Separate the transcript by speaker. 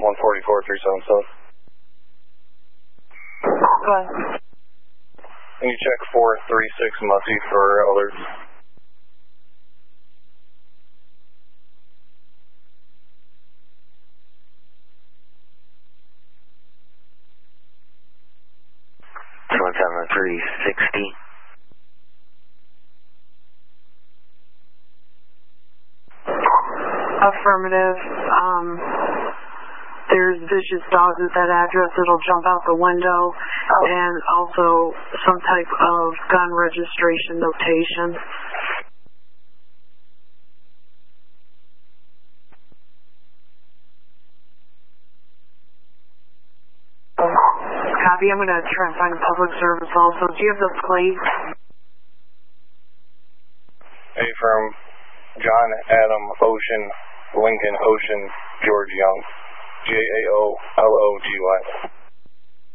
Speaker 1: 144 377.
Speaker 2: Go ahead.
Speaker 1: Can you check 436 Mussy for alerts?
Speaker 3: Montana 360.
Speaker 2: Affirmative. There's vicious dogs at that address that'll jump out the window, and also some type of gun registration notation. Copy. I'm going to try and find a public service also. Do you have the plate?
Speaker 1: Hey, from John Adam Ocean, Lincoln Ocean, George Young. Jaollogy.